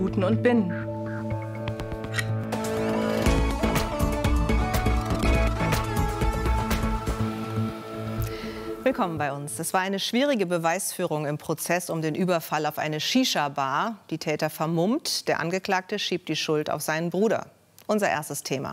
Minuten und bin. Willkommen bei uns. Es war eine schwierige Beweisführung im Prozess um den Überfall auf eine Shisha-Bar. Die Täter vermummt. Der Angeklagte schiebt die Schuld auf seinen Bruder. Unser erstes Thema.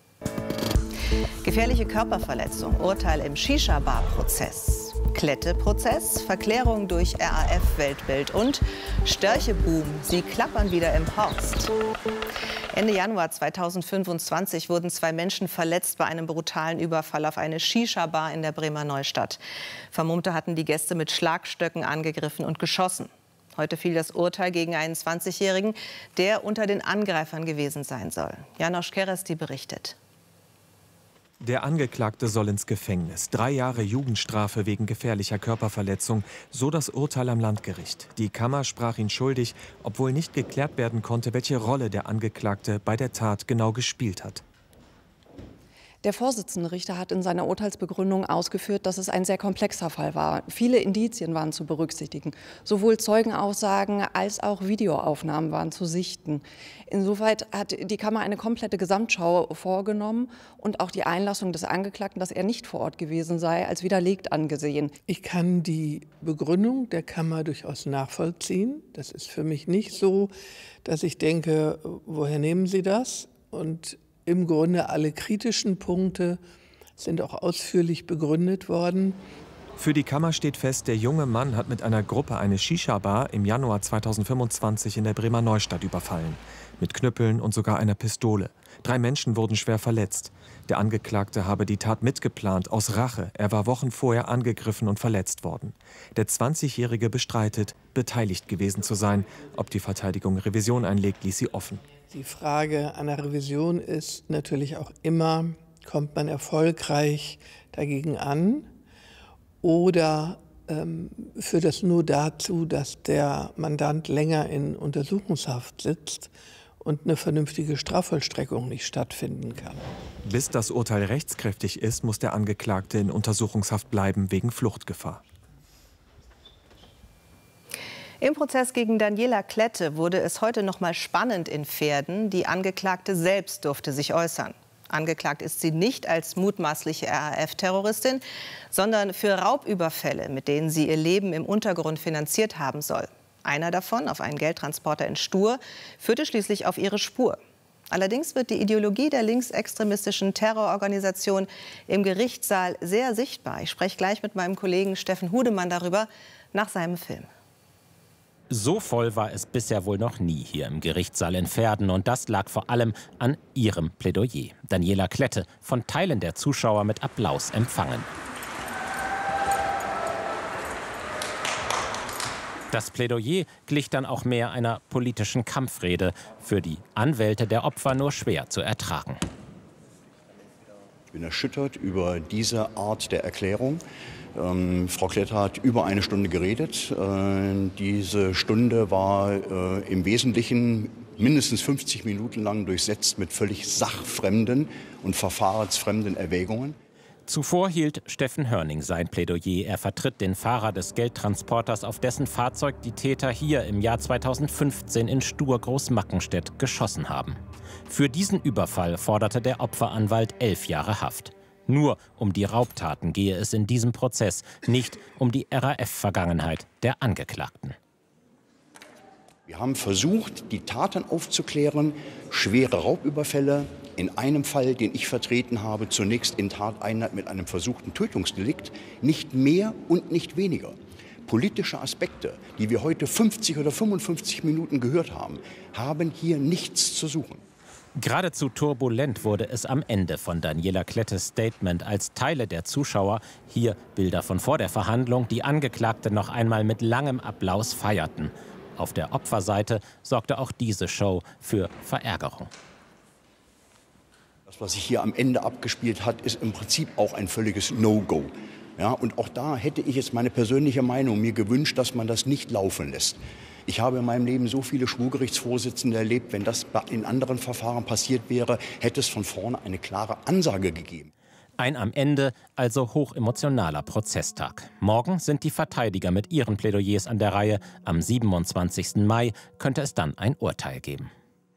Gefährliche Körperverletzung, Urteil im Shisha-Bar-Prozess. Klette-Prozess, Verklärung durch RAF-Weltbild und Störcheboom. Sie klappern wieder im Horst. Ende Januar 2025 wurden 2 Menschen verletzt bei einem brutalen Überfall auf eine Shisha-Bar in der Bremer Neustadt. Vermummte hatten die Gäste mit Schlagstöcken angegriffen und geschossen. Heute fiel das Urteil gegen einen 20-Jährigen, der unter den Angreifern gewesen sein soll. Janosch Keresti berichtet. Der Angeklagte soll ins Gefängnis. 3 Jahre Jugendstrafe wegen gefährlicher Körperverletzung. So das Urteil am Landgericht. Die Kammer sprach ihn schuldig, obwohl nicht geklärt werden konnte, welche Rolle der Angeklagte bei der Tat genau gespielt hat. Der Vorsitzende Richter hat in seiner Urteilsbegründung ausgeführt, dass es ein sehr komplexer Fall war. Viele Indizien waren zu berücksichtigen. Sowohl Zeugenaussagen als auch Videoaufnahmen waren zu sichten. Insoweit hat die Kammer eine komplette Gesamtschau vorgenommen und auch die Einlassung des Angeklagten, dass er nicht vor Ort gewesen sei, als widerlegt angesehen. Ich kann die Begründung der Kammer durchaus nachvollziehen. Das ist für mich nicht so, dass ich denke, woher nehmen Sie das? Und im Grunde alle kritischen Punkte sind auch ausführlich begründet worden. Für die Kammer steht fest, der junge Mann hat mit einer Gruppe eine Shisha-Bar im Januar 2025 in der Bremer Neustadt überfallen. Mit Knüppeln und sogar einer Pistole. 3 Menschen wurden schwer verletzt. Der Angeklagte habe die Tat mitgeplant, aus Rache. Er war Wochen vorher angegriffen und verletzt worden. Der 20-Jährige bestreitet, beteiligt gewesen zu sein. Ob die Verteidigung Revision einlegt, ließ sie offen. Die Frage einer Revision ist natürlich auch immer, kommt man erfolgreich dagegen an oder führt das nur dazu, dass der Mandant länger in Untersuchungshaft sitzt und eine vernünftige Strafvollstreckung nicht stattfinden kann. Bis das Urteil rechtskräftig ist, muss der Angeklagte in Untersuchungshaft bleiben wegen Fluchtgefahr. Im Prozess gegen Daniela Klette wurde es heute noch mal spannend in Verden. Die Angeklagte selbst durfte sich äußern. Angeklagt ist sie nicht als mutmaßliche RAF-Terroristin, sondern für Raubüberfälle, mit denen sie ihr Leben im Untergrund finanziert haben soll. Einer davon, auf einen Geldtransporter in Stur, führte schließlich auf ihre Spur. Allerdings wird die Ideologie der linksextremistischen Terrororganisation im Gerichtssaal sehr sichtbar. Ich spreche gleich mit meinem Kollegen Steffen Hudemann darüber nach seinem Film. So voll war es bisher wohl noch nie hier im Gerichtssaal in Verden. Und das lag vor allem an ihrem Plädoyer. Daniela Klette, von Teilen der Zuschauer mit Applaus empfangen. Das Plädoyer glich dann auch mehr einer politischen Kampfrede, für die Anwälte der Opfer nur schwer zu ertragen. Ich bin erschüttert über diese Art der Erklärung. Frau Klette hat über 1 Stunde geredet. Diese Stunde war im Wesentlichen mindestens 50 Minuten lang durchsetzt mit völlig sachfremden und verfahrensfremden Erwägungen. Zuvor hielt Steffen Hörning sein Plädoyer. Er vertritt den Fahrer des Geldtransporters, auf dessen Fahrzeug die Täter hier im Jahr 2015 in Stur Großmackenstedt geschossen haben. Für diesen Überfall forderte der Opferanwalt 11 Jahre Haft. Nur um die Raubtaten gehe es in diesem Prozess, nicht um die RAF-Vergangenheit der Angeklagten. Wir haben versucht, die Taten aufzuklären, schwere Raubüberfälle. In einem Fall, den ich vertreten habe, zunächst in Tateinheit mit einem versuchten Tötungsdelikt, nicht mehr und nicht weniger. Politische Aspekte, die wir heute 50 oder 55 Minuten gehört haben, haben hier nichts zu suchen. Geradezu turbulent wurde es am Ende von Daniela Klettes Statement, als Teile der Zuschauer, hier Bilder von vor der Verhandlung, die Angeklagte noch einmal mit langem Applaus feierten. Auf der Opferseite sorgte auch diese Show für Verärgerung. Das, was sich hier am Ende abgespielt hat, ist im Prinzip auch ein völliges No-Go. Ja, und auch da hätte ich jetzt meine persönliche Meinung mir gewünscht, dass man das nicht laufen lässt. Ich habe in meinem Leben so viele Schwurgerichtsvorsitzende erlebt. Wenn das in anderen Verfahren passiert wäre, hätte es von vorne eine klare Ansage gegeben. Ein am Ende also hochemotionaler Prozesstag. Morgen sind die Verteidiger mit ihren Plädoyers an der Reihe. Am 27. Mai könnte es dann ein Urteil geben.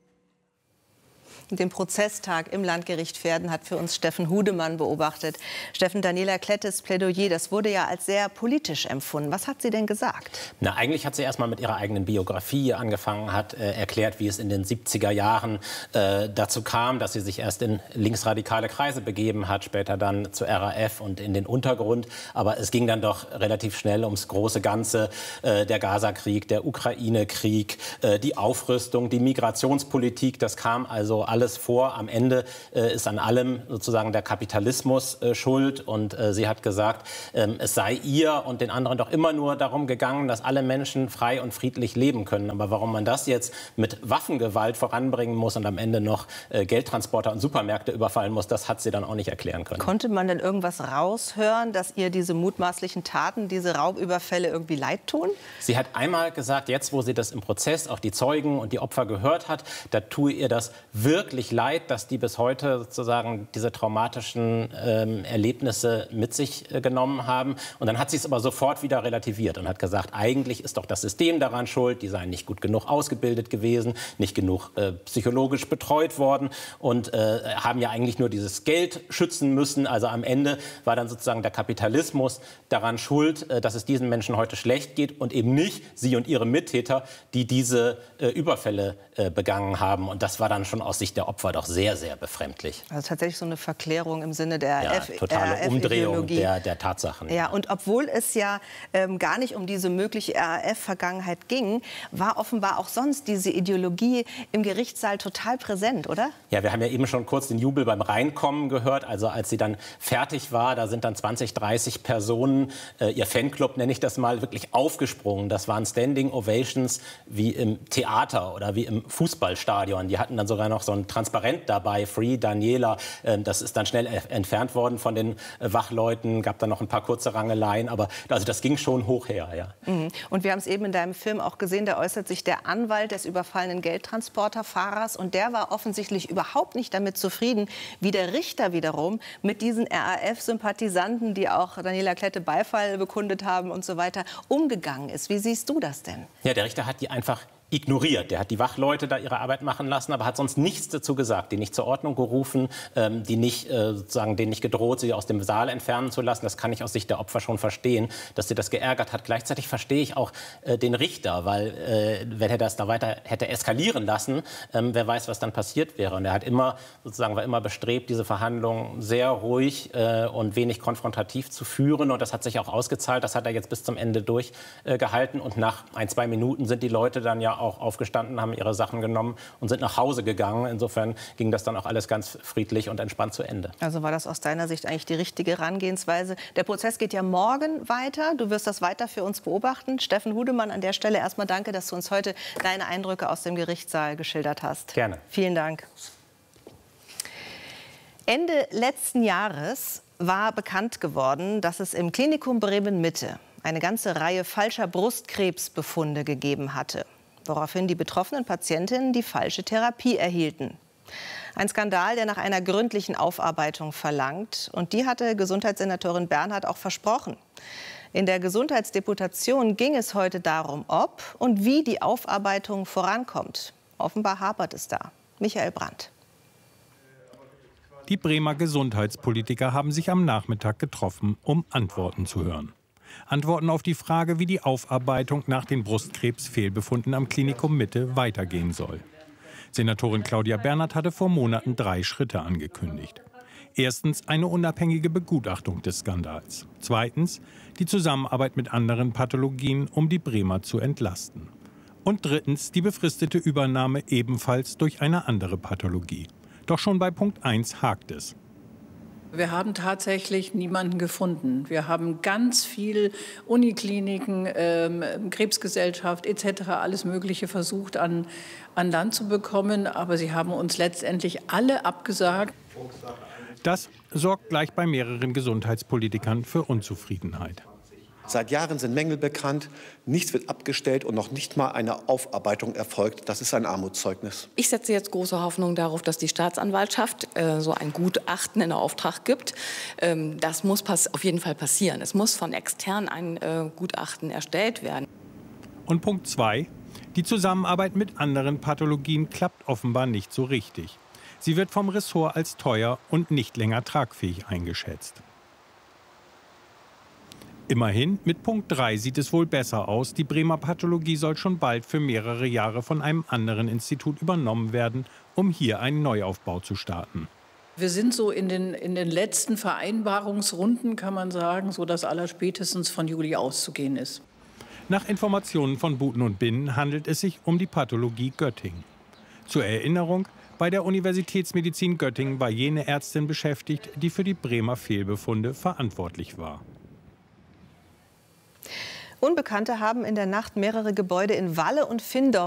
Den Prozesstag im Landgericht Verden hat für uns Steffen Hudemann beobachtet. Steffen, Daniela Klettes Plädoyer, das wurde ja als sehr politisch empfunden. Was hat sie denn gesagt? Na, eigentlich hat sie erst mal mit ihrer eigenen Biografie angefangen, hat erklärt, wie es in den 70er Jahren dazu kam, dass sie sich erst in linksradikale Kreise begeben hat, später dann zur RAF und in den Untergrund. Aber es ging dann doch relativ schnell ums große Ganze, der Gaza-Krieg, der Ukraine-Krieg, die Aufrüstung, die Migrationspolitik. Das kam also alles vor. Am Ende ist an allem sozusagen der Kapitalismus schuld. Und sie hat gesagt, es sei ihr und den anderen doch immer nur darum gegangen, dass alle Menschen frei und friedlich leben können. Aber warum man das jetzt mit Waffengewalt voranbringen muss und am Ende noch Geldtransporter und Supermärkte überfallen muss, das hat sie dann auch nicht erklären können. Konnte man denn irgendwas raushören, dass ihr diese mutmaßlichen Taten, diese Raubüberfälle irgendwie leid tun? Sie hat einmal gesagt, jetzt wo sie das im Prozess, auch die Zeugen und die Opfer gehört hat, da tue ihr das wirklich leid, dass die bis heute sozusagen diese traumatischen Erlebnisse mit sich genommen haben. Und dann hat sie es aber sofort wieder relativiert und hat gesagt, eigentlich ist doch das System daran schuld, die seien nicht gut genug ausgebildet gewesen, nicht genug psychologisch betreut worden und haben ja eigentlich nur dieses Geld schützen müssen. Also am Ende war dann sozusagen der Kapitalismus daran schuld, dass es diesen Menschen heute schlecht geht und eben nicht sie und ihre Mittäter, die diese Überfälle begangen haben. Und das war dann schon aus Sicht der Opfer doch sehr, sehr befremdlich. Also tatsächlich so eine Verklärung im Sinne der totale Umdrehung der Tatsachen. Ja, und obwohl es ja gar nicht um diese mögliche RAF-Vergangenheit ging, war offenbar auch sonst diese Ideologie im Gerichtssaal total präsent, oder? Ja, wir haben ja eben schon kurz den Jubel beim Reinkommen gehört. Also als sie dann fertig war, da sind dann 20, 30 Personen, ihr Fanclub nenne ich das mal, wirklich aufgesprungen. Das waren Standing Ovations wie im Theater oder wie im Fußballstadion. Die hatten dann sogar noch so ein Transparent dabei, Free Daniela. Das ist dann schnell entfernt worden von den Wachleuten, gab dann noch ein paar kurze Rangeleien, aber also das ging schon hoch her. Ja. Und wir haben es eben in deinem Film auch gesehen, da äußert sich der Anwalt des überfallenen Geldtransporterfahrers und der war offensichtlich überhaupt nicht damit zufrieden, wie der Richter wiederum mit diesen RAF-Sympathisanten, die auch Daniela Klette Beifall bekundet haben und so weiter, umgegangen ist. Wie siehst du das denn? Ja, der Richter hat die einfach ignoriert. Der hat die Wachleute da ihre Arbeit machen lassen, aber hat sonst nichts dazu gesagt, die nicht zur Ordnung gerufen, die nicht sozusagen denen nicht gedroht, sie aus dem Saal entfernen zu lassen. Das kann ich aus Sicht der Opfer schon verstehen, dass sie das geärgert hat. Gleichzeitig verstehe ich auch den Richter, weil wenn er das da weiter hätte eskalieren lassen, wer weiß, was dann passiert wäre. Und er hat immer sozusagen war immer bestrebt, diese Verhandlungen sehr ruhig und wenig konfrontativ zu führen. Und das hat sich auch ausgezahlt. Das hat er jetzt bis zum Ende durchgehalten. Und nach 1, 2 Minuten sind die Leute dann ja auch aufgestanden, haben ihre Sachen genommen und sind nach Hause gegangen. Insofern ging das dann auch alles ganz friedlich und entspannt zu Ende. Also war das aus deiner Sicht eigentlich die richtige Herangehensweise? Der Prozess geht ja morgen weiter. Du wirst das weiter für uns beobachten. Steffen Hudemann, an der Stelle erstmal danke, dass du uns heute deine Eindrücke aus dem Gerichtssaal geschildert hast. Gerne. Vielen Dank. Ende letzten Jahres war bekannt geworden, dass es im Klinikum Bremen-Mitte eine ganze Reihe falscher Brustkrebsbefunde gegeben hatte, woraufhin die betroffenen Patientinnen die falsche Therapie erhielten. Ein Skandal, der nach einer gründlichen Aufarbeitung verlangt. Und die hatte Gesundheitssenatorin Bernhardt auch versprochen. In der Gesundheitsdeputation ging es heute darum, ob und wie die Aufarbeitung vorankommt. Offenbar hapert es da. Michael Brandt. Die Bremer Gesundheitspolitiker haben sich am Nachmittag getroffen, um Antworten zu hören. Antworten auf die Frage, wie die Aufarbeitung nach den Brustkrebsfehlbefunden am Klinikum Mitte weitergehen soll. Senatorin Claudia Bernhardt hatte vor Monaten 3 Schritte angekündigt. Erstens eine unabhängige Begutachtung des Skandals. Zweitens die Zusammenarbeit mit anderen Pathologien, um die Bremer zu entlasten. Und drittens die befristete Übernahme ebenfalls durch eine andere Pathologie. Doch schon bei Punkt 1 hakt es. Wir haben tatsächlich niemanden gefunden. Wir haben ganz viel Unikliniken, Krebsgesellschaft etc. alles Mögliche versucht an Land zu bekommen. Aber sie haben uns letztendlich alle abgesagt. Das sorgt gleich bei mehreren Gesundheitspolitikern für Unzufriedenheit. Seit Jahren sind Mängel bekannt, nichts wird abgestellt und noch nicht mal eine Aufarbeitung erfolgt. Das ist ein Armutszeugnis. Ich setze jetzt große Hoffnung darauf, dass die Staatsanwaltschaft so ein Gutachten in Auftrag gibt. Das muss auf jeden Fall passieren. Es muss von extern ein Gutachten erstellt werden. Und Punkt 2. Die Zusammenarbeit mit anderen Pathologien klappt offenbar nicht so richtig. Sie wird vom Ressort als teuer und nicht länger tragfähig eingeschätzt. Immerhin, mit Punkt 3 sieht es wohl besser aus. Die Bremer Pathologie soll schon bald für mehrere Jahre von einem anderen Institut übernommen werden, um hier einen Neuaufbau zu starten. Wir sind so in den letzten Vereinbarungsrunden, kann man sagen, so dass allerspätestens von Juli auszugehen ist. Nach Informationen von Buten und Binnen handelt es sich um die Pathologie Göttingen. Zur Erinnerung, bei der Universitätsmedizin Göttingen war jene Ärztin beschäftigt, die für die Bremer Fehlbefunde verantwortlich war. Unbekannte haben in der Nacht mehrere Gebäude in Walle und Findorf